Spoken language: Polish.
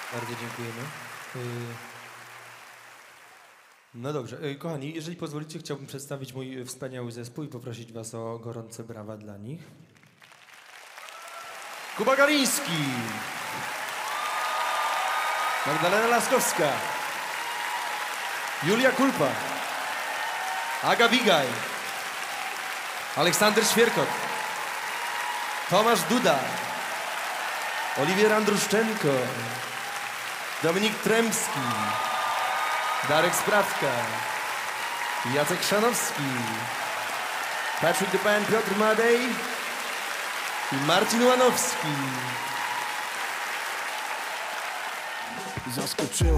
Bardzo dziękujemy. No dobrze, kochani, jeżeli pozwolicie, chciałbym przedstawić mój wspaniały zespół i poprosić was o gorące brawa dla nich. Kuba Galiński, Magdalena Laskowska, Julia Kulpa, Aga Bigaj, Aleksander Świerkot, Tomasz Duda, Oliwier Andruszczenko, Dominik Tremski, Darek Sprawka, Jacek Szanowski, Patrick the Pan, Piotr Madej i Marcin Łanowski. Zaskoczyła